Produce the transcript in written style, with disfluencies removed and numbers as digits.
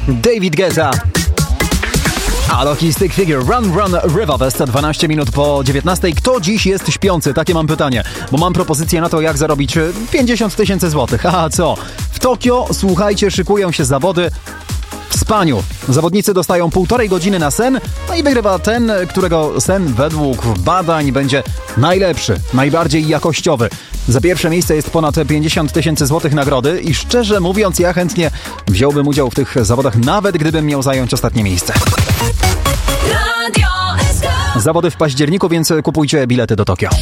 David Guetta. Alohi Stick Figure, Run Run River West, 12 minut po 19. Kto dziś jest śpiący? Takie mam pytanie, bo mam propozycję na to, jak zarobić 50 000 złotych. A co? W Tokio, słuchajcie, szykują się zawody w spaniu. Zawodnicy dostają 1,5 godziny na sen, no i wygrywa ten, którego sen według badań będzie najlepszy, najbardziej jakościowy. Za pierwsze miejsce jest ponad 50 000 złotych nagrody i szczerze mówiąc, ja chętnie wziąłbym udział w tych zawodach, nawet gdybym miał zająć ostatnie miejsce. Zawody w październiku, więc kupujcie bilety do Tokio.